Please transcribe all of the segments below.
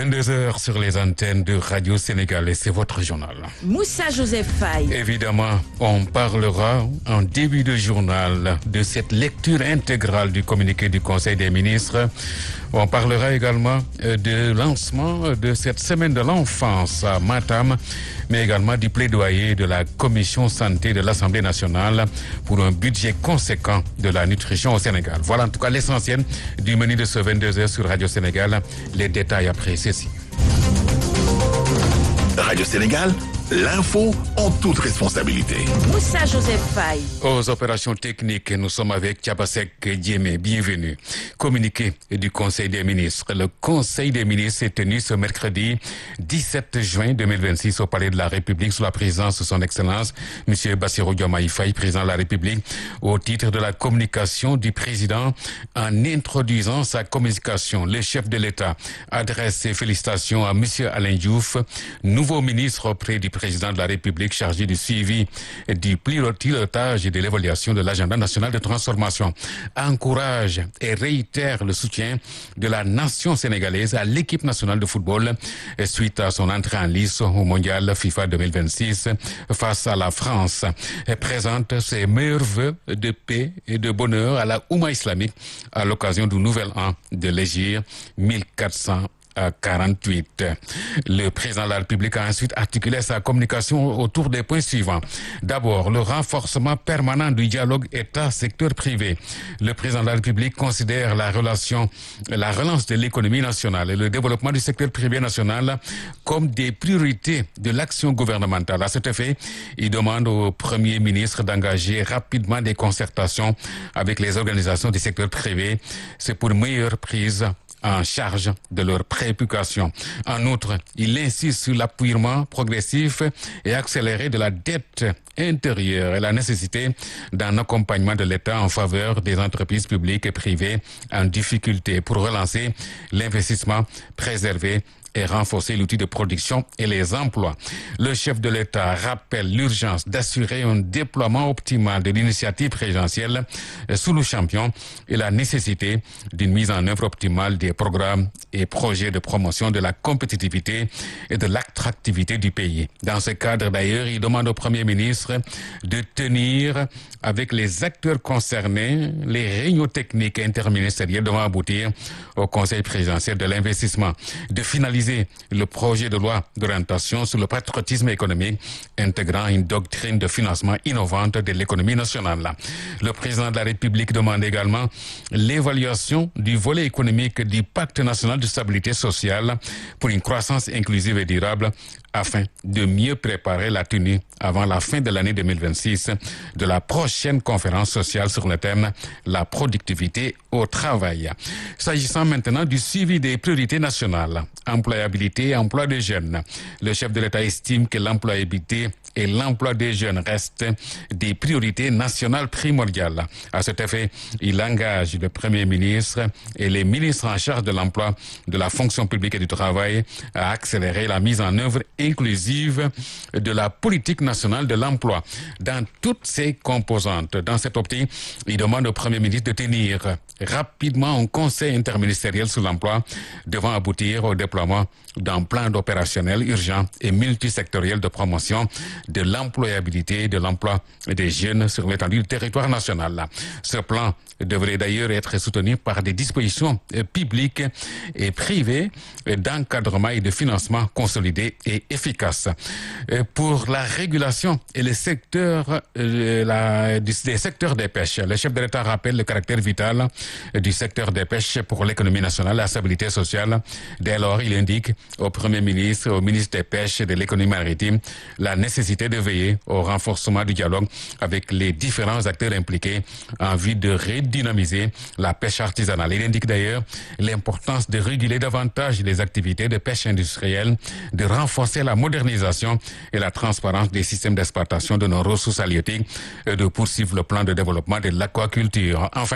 22h sur les antennes de Radio Sénégal et c'est votre journal. Moussa Joseph Faye. Évidemment, on parlera en début de journal de cette lecture intégrale du communiqué du Conseil des ministres. On parlera également du lancement de cette semaine de l'enfance à Matam, mais également du plaidoyer de la Commission santé de l'Assemblée nationale pour un budget conséquent de la nutrition au Sénégal. Voilà en tout cas l'essentiel du menu de ce 22h sur Radio Sénégal. Les détails après ceci. Radio Sénégal, l'info en toute responsabilité. Moussa Joseph Faye. Aux opérations techniques, nous sommes avec Tchabasek Diémé. Bienvenue. Communiqué du Conseil des ministres. Le Conseil des ministres s'est tenu ce mercredi 17 juin 2026 au Palais de la République sous la présidence de son Excellence, M. Bassirou Diomaye Faye, président de la République, au titre de la communication du président. En introduisant sa communication, le chef de l'État adresse ses félicitations à M. Alain Diouf, nouveau ministre auprès du président de la République chargé du suivi du pilotage et de l'évaluation de l'agenda national de transformation, encourage et réitère le soutien de la nation sénégalaise à l'équipe nationale de football suite à son entrée en lice au mondial FIFA 2026 face à la France, et présente ses meilleurs vœux de paix et de bonheur à la Oumma islamique à l'occasion du nouvel an de l'Hégire 1448. Le président de la République a ensuite articulé sa communication autour des points suivants. D'abord, le renforcement permanent du dialogue État-secteur privé. Le président de la République considère la relance de l'économie nationale et le développement du secteur privé national comme des priorités de l'action gouvernementale. À cet effet, il demande au Premier ministre d'engager rapidement des concertations avec les organisations du secteur privé. C'est pour une meilleure prise en charge de leurs préoccupations. En outre, il insiste sur l'appuyement progressif et accéléré de la dette intérieure et la nécessité d'un accompagnement de l'État en faveur des entreprises publiques et privées en difficulté pour relancer l'investissement, préserver et renforcer l'outil de production et les emplois. Le chef de l'État rappelle l'urgence d'assurer un déploiement optimal de l'initiative présidentielle sous le champion et la nécessité d'une mise en œuvre optimale des programmes et projets de promotion de la compétitivité et de l'attractivité du pays. Dans ce cadre, d'ailleurs, il demande au Premier ministre de tenir avec les acteurs concernés les réunions techniques interministérielles devant aboutir au Conseil présidentiel de l'investissement, de finaliser le projet de loi d'orientation sur le patriotisme économique intégrant une doctrine de financement innovante de l'économie nationale. Le président de la République demande également l'évaluation du volet économique du Pacte national de stabilité sociale pour une croissance inclusive et durable afin de mieux préparer la tenue avant la fin de l'année 2026 de la prochaine conférence sociale sur le thème « La productivité au travail ». S'agissant maintenant du suivi des priorités nationales, employabilité et emploi des jeunes, le chef de l'État estime que l'employabilité et l'emploi des jeunes restent des priorités nationales primordiales. À cet effet, il engage le Premier ministre et les ministres en charge de l'emploi, de la fonction publique et du travail à accélérer la mise en œuvre inclusive de la politique nationale de l'emploi dans toutes ses composantes. Dans cette optique, il demande au Premier ministre de tenir rapidement un conseil interministériel sur l'emploi devant aboutir au déploiement d'un plan opérationnel urgent et multisectoriel de promotion de l'employabilité et de l'emploi des jeunes sur l'étendue du territoire national. Ce plan devrait d'ailleurs être soutenu par des dispositions publiques et privées d'encadrement et de financement consolidés et efficaces. Pour la régulation et les secteurs, des secteurs des pêches, le chef de l'État rappelle le caractère vital du secteur des pêches pour l'économie nationale et la stabilité sociale. Dès lors, il indique au Premier ministre et au ministre des Pêches et de l'économie maritime la nécessité de veiller au renforcement du dialogue avec les différents acteurs impliqués en vue de redynamiser la pêche artisanale. Il indique d'ailleurs l'importance de réguler davantage les activités de pêche industrielle, de renforcer la modernisation et la transparence des systèmes d'exploitation de nos ressources halieutiques et de poursuivre le plan de développement de l'aquaculture. Enfin,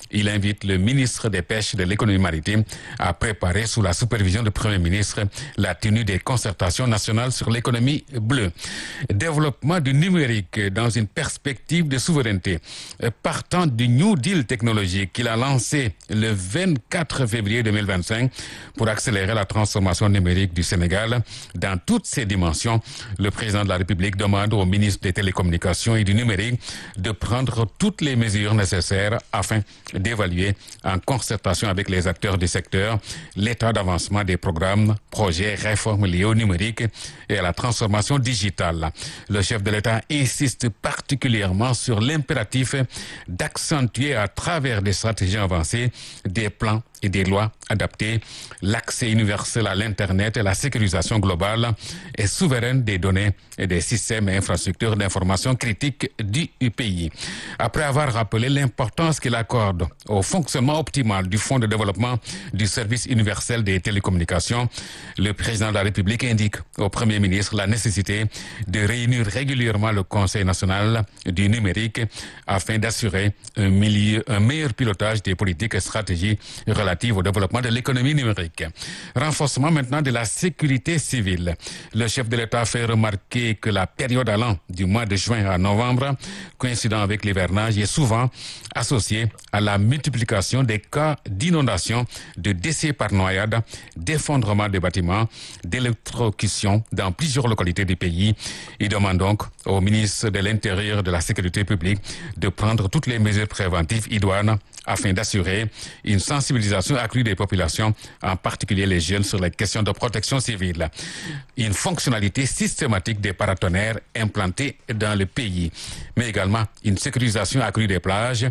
Il invite le ministre des Pêches et de l'économie maritime à préparer sous la supervision du Premier ministre la tenue des concertations nationales sur l'économie bleue. Développement du numérique dans une perspective de souveraineté. Partant du New Deal technologique qu'il a lancé le 24 février 2025 pour accélérer la transformation numérique du Sénégal dans toutes ses dimensions, le président de la République demande au ministre des Télécommunications et du Numérique de prendre toutes les mesures nécessaires afin d'évaluer en concertation avec les acteurs du secteur l'état d'avancement des programmes, projets, réformes liées au numérique et à la transformation digitale. Le chef de l'État insiste particulièrement sur l'impératif d'accentuer à travers des stratégies avancées, des plans et des lois adaptées, l'accès universel à l'Internet et la sécurisation globale et souveraine des données et des systèmes et infrastructures d'information critiques du pays. Après avoir rappelé l'importance qu'il accorde au fonctionnement optimal du Fonds de développement du service universel des télécommunications, le président de la République indique au Premier ministre la nécessité de réunir régulièrement le Conseil national du numérique afin d'assurer un meilleur pilotage des politiques et stratégies relatives au développement de l'économie numérique. Renforcement maintenant de la sécurité civile. Le chef de l'État fait remarquer que la période allant du mois de juin à novembre, coïncidant avec l'hivernage, est souvent associée à la multiplication des cas d'inondation, de décès par noyade, d'effondrement des bâtiments, d'électrocution dans plusieurs localités du pays. Il demande donc au ministre de l'Intérieur et de la Sécurité publique de prendre toutes les mesures préventives idoines afin d'assurer une sensibilisation accrue des populations, en particulier les jeunes, sur les questions de protection civile. Une fonctionnalité systématique des paratonnerres implantés dans le pays, mais également une sécurisation accrue des plages,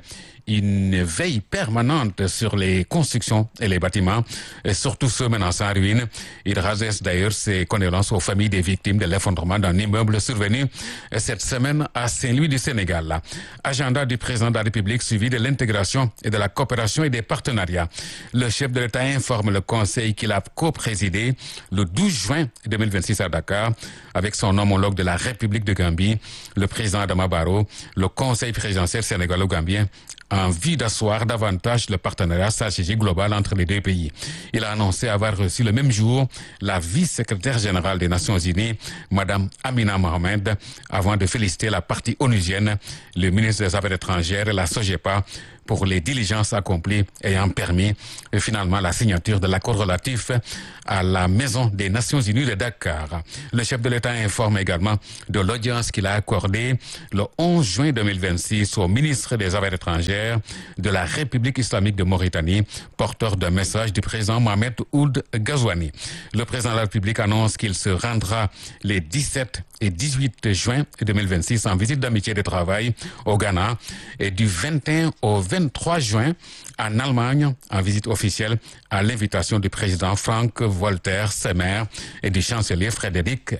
une veille permanente sur les constructions et les bâtiments, et surtout ceux menaçant en ruine. Il adresse d'ailleurs ses condoléances aux familles des victimes de l'effondrement d'un immeuble survenu cette semaine à Saint-Louis du Sénégal. Agenda du président de la République suivi de l'intégration et de la coopération et des partenariats. Le chef de l'État informe le Conseil qu'il a co-présidé le 12 juin 2026 à Dakar avec son homologue de la République de Gambie, le président Adama Barrow, le Conseil présidentiel sénégalo-gambien, en vue d'asseoir davantage le partenariat stratégique global entre les deux pays. Il a annoncé avoir reçu le même jour la vice-secrétaire générale des Nations Unies, Madame Amina Mohamed, avant de féliciter la partie onusienne, le ministre des Affaires étrangères et la SOGEPA pour les diligences accomplies ayant permis finalement la signature de l'accord relatif à la Maison des Nations Unies de Dakar. Le chef de l'État informe également de l'audience qu'il a accordée le 11 juin 2026 au ministre des Affaires étrangères de la République islamique de Mauritanie, porteur d'un message du président Mohamed Ould Ghazouani. Le président de la République annonce qu'il se rendra les 17 et 18 juin 2026 en visite d'amitié et de travail au Ghana et du 21 au 23 juin en Allemagne en visite officielle à l'invitation du président Frank-Walter Steinmeier et du chancelier Frédéric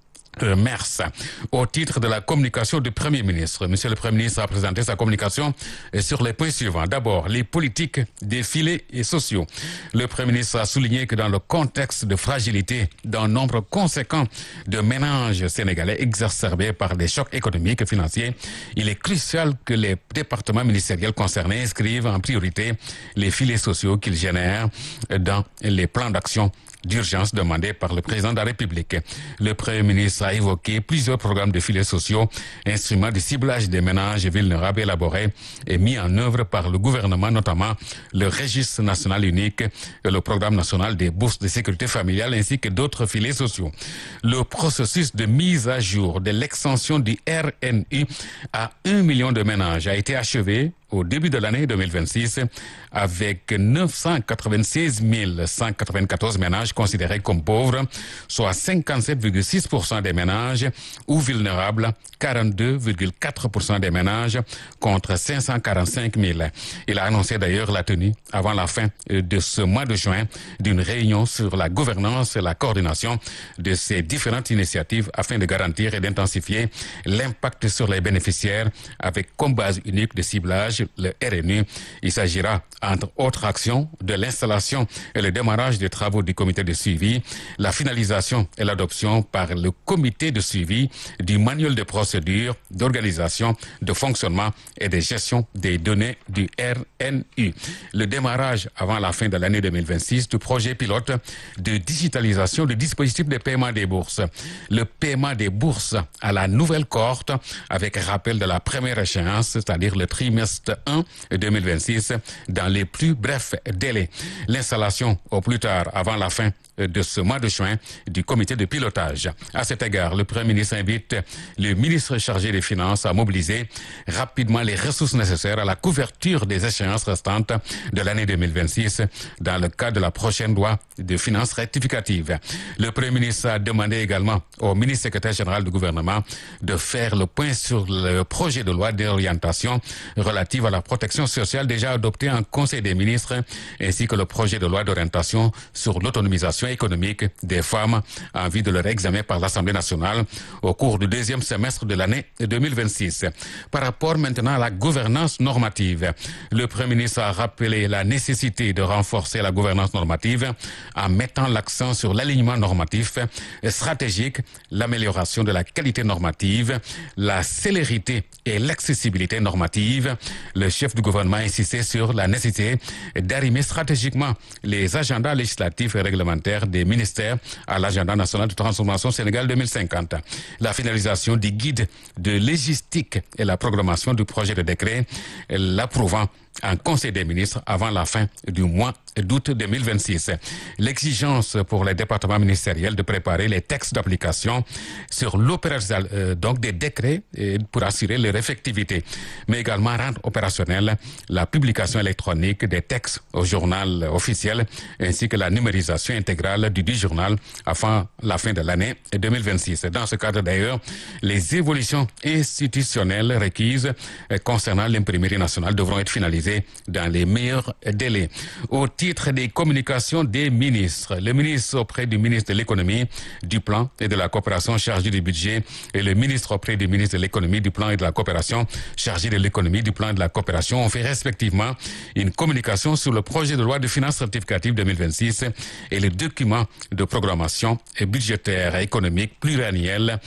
Merz. Au titre de la communication du Premier ministre, Monsieur le Premier ministre a présenté sa communication sur les points suivants. D'abord, les politiques des filets sociaux. Le Premier ministre a souligné que dans le contexte de fragilité d'un nombre conséquent de ménages sénégalais exacerbés par des chocs économiques et financiers, il est crucial que les départements ministériels concernés inscrivent en priorité les filets sociaux qu'ils génèrent dans les plans d'action d'urgence demandée par le président de la République. Le Premier ministre a évoqué plusieurs programmes de filets sociaux, instruments de ciblage des ménages vulnérables élaborés et mis en œuvre par le gouvernement, notamment le registre national unique et le programme national des bourses de sécurité familiale ainsi que d'autres filets sociaux. Le processus de mise à jour de l'extension du RNU à 1 million de ménages a été achevé au début de l'année 2026 avec 996 194 ménages considérés comme pauvres, soit 57,6% des ménages ou vulnérables, 42,4% des ménages contre 545 000. Il a annoncé d'ailleurs la tenue avant la fin de ce mois de juin d'une réunion sur la gouvernance et la coordination de ces différentes initiatives afin de garantir et d'intensifier l'impact sur les bénéficiaires avec comme base unique de ciblage pilotage, le RNU. Il s'agira, entre autres actions, de l'installation et le démarrage des travaux du comité de suivi, la finalisation et l'adoption par le comité de suivi du manuel de procédure, d'organisation, de fonctionnement et de gestion des données du RNU. Le démarrage avant la fin de l'année 2026 du projet pilote de digitalisation du dispositif de paiement des bourses. Le paiement des bourses à la nouvelle cohorte avec rappel de la première échéance, c'est-à-dire le trimestre 1 2026, dans les plus brefs délais. L'installation au plus tard avant la fin de ce mois de juin du comité de pilotage. À cet égard, le Premier ministre invite le ministre chargé des Finances à mobiliser rapidement les ressources nécessaires à la couverture des échéances restantes de l'année 2026 dans le cadre de la prochaine loi de finances rectificative. Le Premier ministre a demandé également au ministre secrétaire général du gouvernement de faire le point sur le projet de loi d'orientation relative à la protection sociale déjà adopté en Conseil des ministres ainsi que le projet de loi d'orientation sur l'autonomisation économique des femmes en vue de leur examen par l'Assemblée nationale au cours du deuxième semestre de l'année 2026. Par rapport maintenant à la gouvernance normative, le Premier ministre a rappelé la nécessité de renforcer la gouvernance normative en mettant l'accent sur l'alignement normatif stratégique, l'amélioration de la qualité normative, la célérité et l'accessibilité normative. Le chef du gouvernement a insisté sur la nécessité d'arrimer stratégiquement les agendas législatifs et réglementaires des ministères à l'agenda national de transformation Sénégal 2050. La finalisation du guide de légistique et la programmation du projet de décret, l'approuvant en Conseil des ministres avant la fin du mois d'août 2026. L'exigence pour les départements ministériels de préparer les textes d'application sur l'opérationnel donc des décrets pour assurer leur effectivité, mais également rendre opérationnelle la publication électronique des textes au journal officiel ainsi que la numérisation intégrale du journal avant la fin de l'année 2026. Dans ce cadre d'ailleurs, les évolutions institutionnelles requises concernant l'imprimerie nationale devront être finalisées dans les meilleurs délais. Au titre des communications des ministres, le ministre auprès du ministre de l'économie, du plan et de la coopération chargé du budget et le ministre auprès du ministre de l'économie, du plan et de la coopération chargé de l'économie, du plan et de la coopération ont fait respectivement une communication sur le projet de loi de finances rectificative 2026 et le document de programmation budgétaire et économique pluriannuel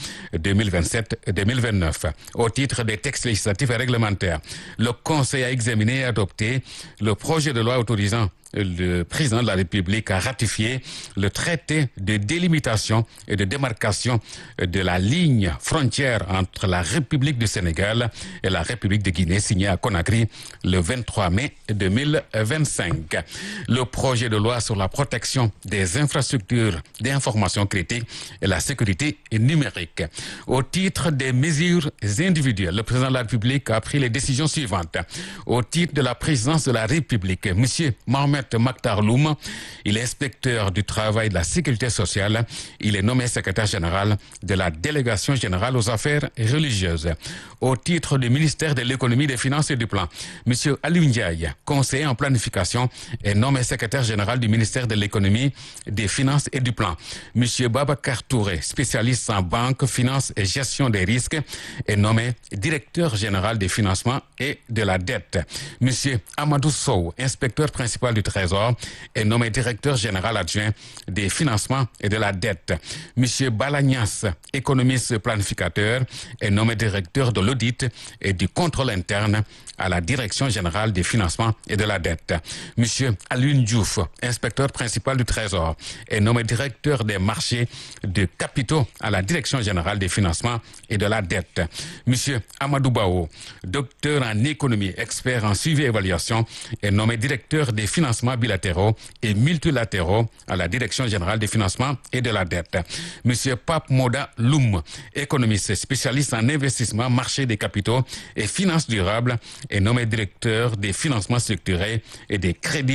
2027-2029. Au titre des textes législatifs et réglementaires, le Conseil a examiné et adopté le projet de loi autorisant le président de la République a ratifié le traité de délimitation et de démarcation de la ligne frontière entre la République du Sénégal et la République de Guinée signé à Conakry le 23 mai 2025. Le projet de loi sur la protection des infrastructures d'information critique et la sécurité numérique. Au titre des mesures individuelles, le président de la République a pris les décisions suivantes. Au titre de la présidence de la République, M. Mohamed Makhtar Loum, il est inspecteur du travail et de la sécurité sociale. Il est nommé secrétaire général de la délégation générale aux affaires religieuses. Au titre du ministère de l'économie, des finances et du plan, M. Aliou Ndiaye, conseiller en planification, est nommé secrétaire général du ministère de l'économie, des finances et du plan. M. Babacar Touré, spécialiste en banque, finance et gestion des risques, est nommé directeur général des financements et de la dette. M. Amadou Sow, inspecteur principal du Trésor, est nommé directeur général adjoint des financements et de la dette. M. Balagnas, économiste planificateur, est nommé directeur de l'audit et du contrôle interne à la direction générale des financements et de la dette. M. Alioune Diouf, inspecteur principal du Trésor, est nommé directeur des marchés de capitaux à la direction générale des financements et de la dette. M. Amadou Bao, docteur en économie, expert en suivi et évaluation, est nommé directeur des financements bilatéraux et multilatéraux à la direction générale des financements et de la dette. M. Pape Moda Loum, économiste spécialiste en investissement, marché des capitaux et finances durables, est nommé directeur des financements structurés et des crédits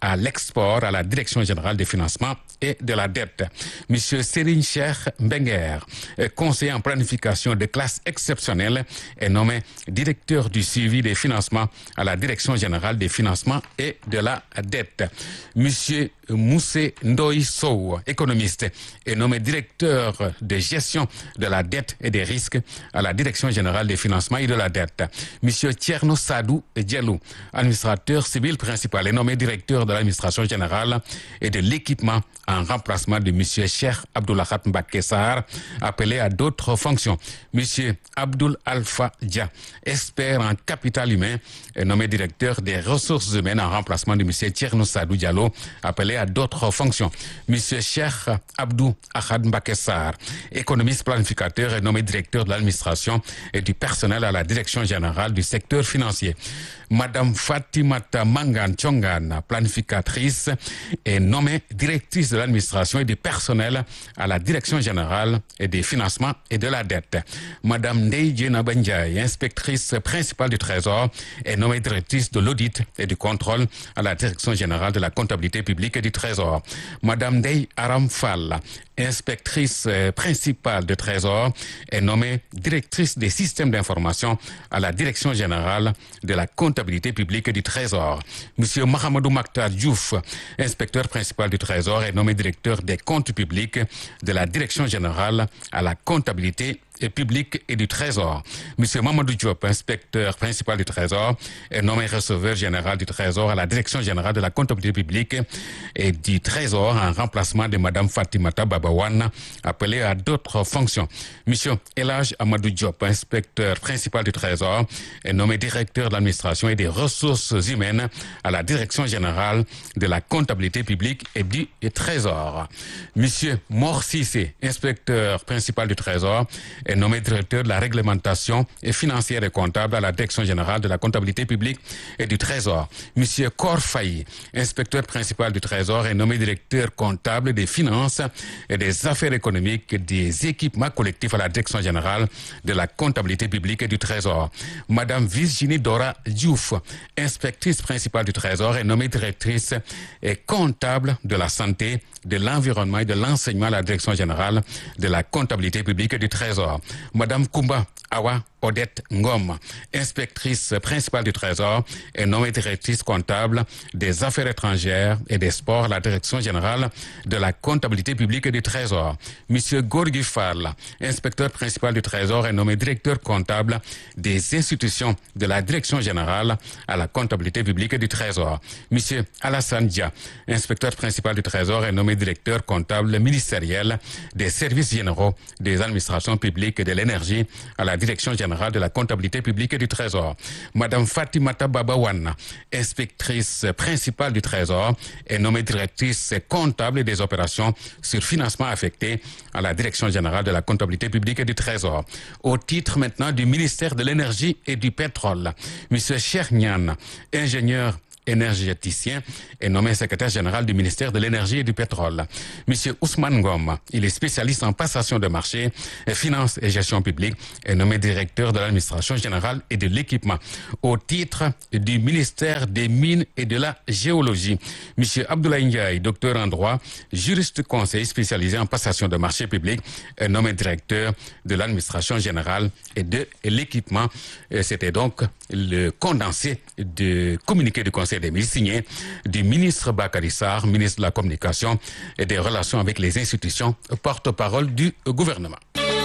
à l'export à la Direction générale des financements et de la dette. Monsieur Serigne Cheikh Mbenguer, conseiller en planification de classe exceptionnelle, est nommé directeur du suivi des financements à la Direction générale des financements et de la dette. Monsieur Moussé Ndoye Sow, économiste, est nommé directeur de gestion de la dette et des risques à la Direction générale des financements et de la dette. Monsieur Thierno Sadou Diallo, administrateur civil principal, est nommé directeur de l'administration générale et de l'équipement en remplacement de monsieur Cheikh Abdoulahat Mbacké Sarr, appelé à d'autres fonctions. Monsieur Abdoul Alpha Dia, expert en capital humain, est nommé directeur des ressources humaines en remplacement de monsieur Thierno Sadou Diallo, appelé à d'autres fonctions. Monsieur Cheikh Abdou Ahad Mbacké Sarr, économiste planificateur, est nommé directeur de l'administration et du personnel à la Direction générale du secteur financier. Madame Fatimata Mangan Chongan, planificatrice, est nommée directrice de l'administration et du personnel à la Direction générale et des financements et de la dette. Madame Ndeye Diena Bandiaye, inspectrice principale du Trésor, est nommée directrice de l'audit et du contrôle à la Direction générale de la comptabilité publique et du Trésor. Madame Ndeye Aram Fall, inspectrice principale du Trésor, est nommée directrice des systèmes d'information à la Direction générale de la comptabilité publique et du Trésor. Monsieur Mahamadou Maktar Diouf, inspecteur principal du Trésor, est nommé directeur des comptes publics de la Direction générale à la comptabilité public et du Trésor. Monsieur Mamadou Diop, inspecteur principal du Trésor, est nommé receveur général du Trésor à la Direction générale de la comptabilité publique et du Trésor en remplacement de Madame Fatimata Babawan, appelée à d'autres fonctions. Monsieur Elhaj Amadou Diop, inspecteur principal du Trésor, est nommé directeur de l'administration et des ressources humaines à la Direction générale de la comptabilité publique et du Trésor. Monsieur Mor Cissé, inspecteur principal du Trésor, est nommé directeur de la réglementation et financière et comptable à la Direction générale de la comptabilité publique et du Trésor. Monsieur Kor Faye, inspecteur principal du Trésor, est nommé directeur comptable des finances et des affaires économiques des équipements collectifs à la Direction générale de la comptabilité publique et du Trésor. Madame Virginie Dora Diouf, inspectrice principale du Trésor, est nommée directrice et comptable de la santé, de l'environnement et de l'enseignement à la Direction générale de la comptabilité publique et du Trésor. Madame Koumba Awa Odette Ngom, inspectrice principale du Trésor, est nommée directrice comptable des affaires étrangères et des sports à la Direction générale de la comptabilité publique et du Trésor. Monsieur Gorgui Fall, inspecteur principal du Trésor, est nommé directeur comptable des institutions de la Direction générale à la comptabilité publique et du Trésor. Monsieur Alassane Dia, inspecteur principal du Trésor, est nommé directeur comptable ministériel des services généraux des administrations publiques et de l'énergie à la Direction générale de la comptabilité publique et du Trésor. Madame Fatimata Babawan, inspectrice principale du Trésor, est nommée directrice comptable des opérations sur financement affecté à la Direction générale de la comptabilité publique et du Trésor. Au titre maintenant du ministère de l'énergie et du pétrole, Monsieur Cheikh Niane, ingénieur énergéticien, est nommé secrétaire général du ministère de l'énergie et du pétrole. Monsieur Ousmane Ngom, il est spécialiste en passation de marché, finances et gestion publique, est nommé directeur de l'administration générale et de l'équipement. Au titre du ministère des mines et de la géologie, Monsieur Abdoulaye Ndiaye, docteur en droit, juriste conseil spécialisé en passation de marché public, est nommé directeur de l'administration générale et de l'équipement. C'était donc le condensé de communiqué du Conseil des ministres signé du ministre Bakary Sarr, ministre de la Communication et des Relations avec les institutions, porte-parole du gouvernement.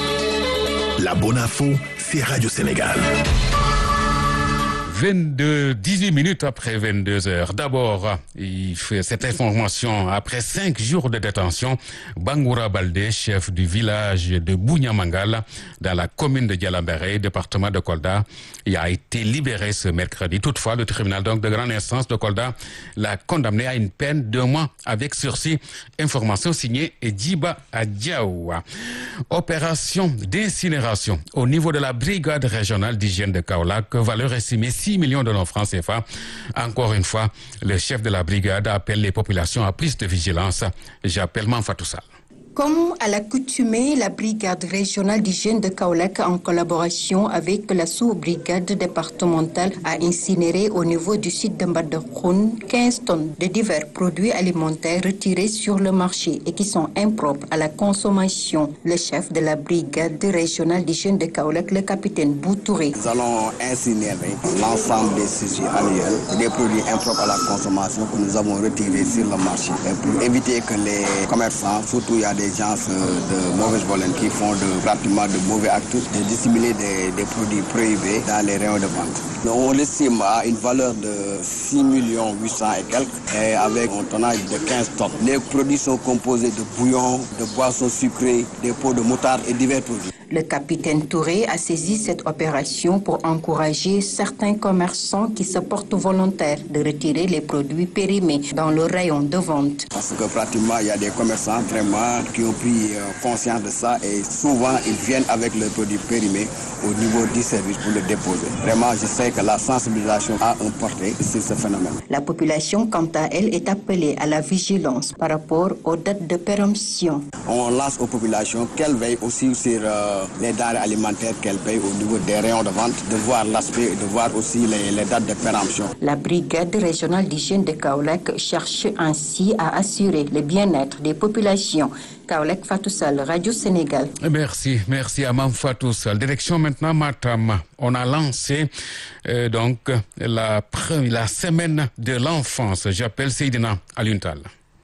La bonne info, c'est Radio Sénégal. 18 minutes après 22 heures. D'abord, il fait cette information. Après 5 jours de détention, Bangoura Baldé, chef du village de Bounyamangal, dans la commune de Dialambéré, département de Kolda, il a été libéré ce mercredi. Toutefois, le tribunal donc de grande instance de Kolda l'a condamné à une peine de 2 mois avec sursis. Information signée Djiba Diaou. Opération d'incinération au niveau de la brigade régionale d'hygiène de Kaolack, valeur estimée 6 millions de francs CFA. Encore une fois, le chef de la brigade appelle les populations à plus de vigilance. J'appelle Manfatou Sall. Comme à l'accoutumée, la brigade régionale d'hygiène de Kaolack, en collaboration avec la sous-brigade départementale, a incinéré au niveau du site de Mbadakhoune 15 tonnes de divers produits alimentaires retirés sur le marché et qui sont impropres à la consommation. Le chef de la brigade régionale d'hygiène de Kaolack, le capitaine Boutouré. Nous allons incinérer l'ensemble des sujets annuels, des produits impropres à la consommation que nous avons retirés sur le marché. Et pour éviter que les commerçants, surtout il y a des gens de mauvaise volonté qui font pratiquement de mauvais actes, de dissimuler des produits prohibés dans les rayons de vente. On l'estime à une valeur de 6 800 et quelques, et avec un tonnage de 15 tonnes. Les produits sont composés de bouillon, de boissons sucrées, des pots de moutarde et divers produits. Le capitaine Touré a saisi cette opération pour encourager certains commerçants qui se portent volontaires de retirer les produits périmés dans le rayon de vente. Parce que pratiquement, il y a des commerçants vraiment qui ont pris conscience de ça et souvent ils viennent avec les produits périmés au niveau du service pour le déposer. Vraiment, je sais que la sensibilisation a un portée sur ce phénomène. La population, quant à elle, est appelée à la vigilance par rapport aux dates de péremption. On lance aux populations qu'elles veillent aussi sur les denrées alimentaires qu'elles payent au niveau des rayons de vente, de voir l'aspect et de voir aussi les dates de péremption. La brigade régionale d'hygiène de Kaolack cherche ainsi à assurer le bien-être des populations. Kaolack, Fatou Sall, Radio Sénégal. Merci à Mme Fatou Sall. Direction maintenant Matam. On a lancé donc la semaine de l'enfance. J'appelle Seydina Aluntal.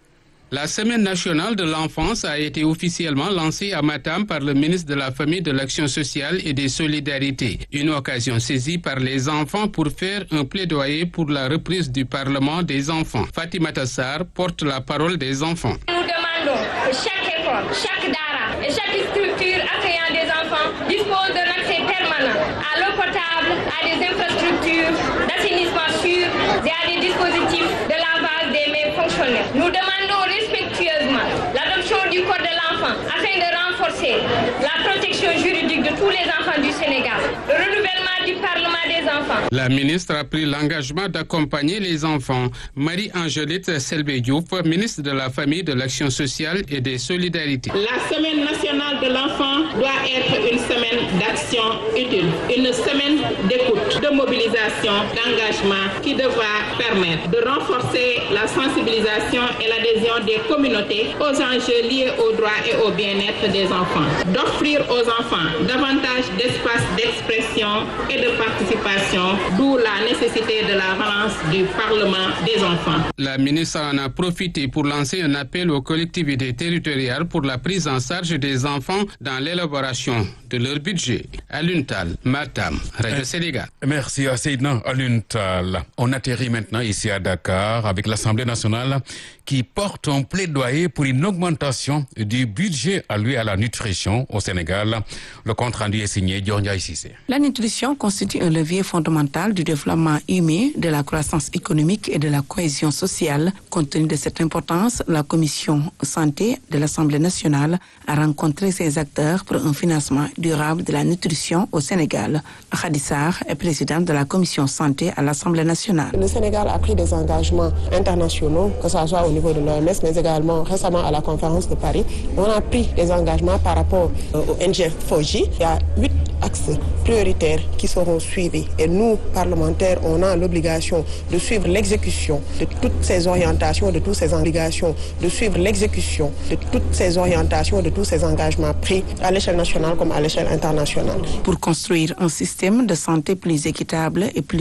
La Semaine nationale de l'enfance a été officiellement lancée à Matam par le ministre de la Famille, de l'Action sociale et des Solidarités. Une occasion saisie par les enfants pour faire un plaidoyer pour la reprise du Parlement des enfants. Fatimata Sarr porte la parole des enfants. Nous demandons que chaque école, chaque dara et chaque structure accueillant des enfants dispose d'un accès permanent à l'eau potable, à des infrastructures d'assainissement sûr et à des dispositifs de lavage des mains fonctionnels. Nous demandons respectueusement l'adoption du code de l'enfant afin de renforcer la protection juridique de tous les enfants du Sénégal, le renouvellement du Parlement des enfants. La ministre a pris l'engagement d'accompagner les enfants. Marie-Angélite Selbé Diouf, ministre de la Famille, de l'Action sociale et des Solidarités. La Semaine nationale de l'enfant doit être une semaine d'action utile, une semaine d'écoute, de mobilisation, d'engagement qui devra permettre de renforcer la sensibilisation et l'adhésion des communautés aux enjeux liés aux droits et au bien-être des enfants, d'offrir aux enfants davantage d'espace d'expression et de participation, d'où la nécessité de la relance du Parlement des enfants. La ministre en a profité pour lancer un appel aux collectivités territoriales pour la prise en charge des enfants dans l'élaboration de leur budget. Aluntal, Matam, Radio Sénégal. Merci à Seydina Aluntal. On atterrit maintenant ici à Dakar avec l'Assemblée nationale qui porte un plaidoyer pour une augmentation du budget alloué à la nutrition au Sénégal. Le compte rendu est signé Diornia Cissé. La nutrition constitue un levier fondamental du développement humain, de la croissance économique et de la cohésion sociale. Compte tenu de cette importance, la commission santé de l'Assemblée nationale a rencontré ses acteurs pour un financement durable de la nutrition au Sénégal. Khady Sarr est présidente de la commission santé à l'Assemblée nationale. Le Sénégal a pris des engagements internationaux, que ce soit au niveau de l'OMS, mais également récemment à la conférence de Paris. On a pris des engagements par rapport au NG4J. Il y a 8 axes prioritaires qui seront suivis. Et nous, parlementaires, on a l'obligation de suivre l'exécution de toutes ces orientations, de toutes ces obligations, de suivre l'exécution de toutes ces orientations, de tous ces engagements pris à l'échelle nationale comme à l'échelle internationale. Pour construire un système de santé plus équitable et plus